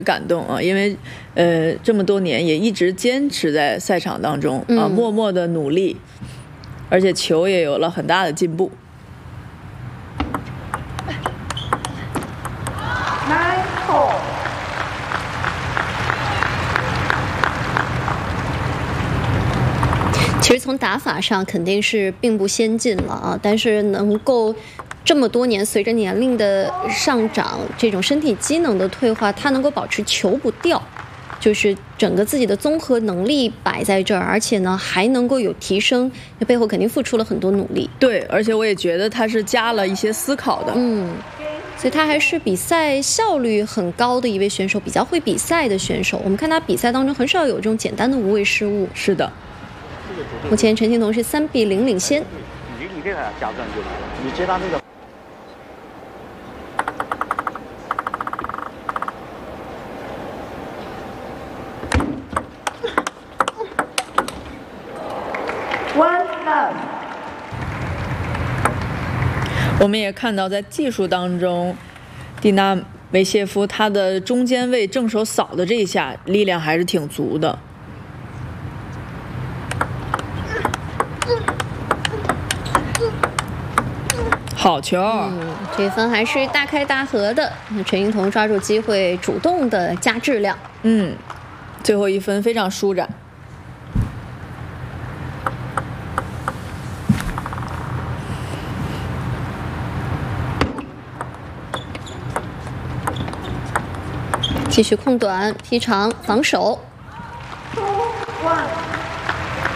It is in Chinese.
感动啊，因为这么多年也一直坚持在赛场当中啊，默默的努力，而且球也有了很大的进步。 其实从打法上肯定是并不先进了啊，但是能够这么多年随着年龄的上涨，这种身体机能的退化，他能够保持球不掉，就是整个自己的综合能力摆在这儿，而且呢还能够有提升，这背后肯定付出了很多努力。 对，而且我也觉得他是加了一些思考的。 所以他还是比赛效率很高的一位选手，比较会比赛的选手。我们看他比赛当中很少有这种简单的无谓失误。 是的。 目前陈幸同是3比0领先。 你给他加上就来了，你接他那个。 我们也看到，在技术当中，蒂娜梅谢夫她的中间位正手扫的这一下力量还是挺足的。好球！ 这分还是大开大合的。陈幸同抓住机会，主动的加质量。 最后一分非常舒展。 继续控短、劈长、防守。